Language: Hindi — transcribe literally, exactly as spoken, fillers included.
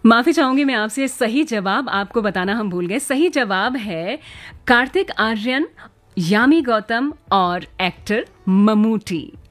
माफी चाहूंगी मैं आपसे, सही जवाब आपको बताना हम भूल गए। सही जवाब है कार्तिक आर्यन, यामी गौतम और एक्टर ममूटी।